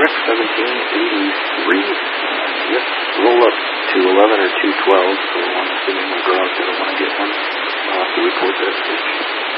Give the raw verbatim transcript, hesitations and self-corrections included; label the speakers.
Speaker 1: X seventeen eighty-three. Uh, yep, roll up two eleven or two twelve, so I'm assuming my garage doesn't want to get one. I'll have to report that switch.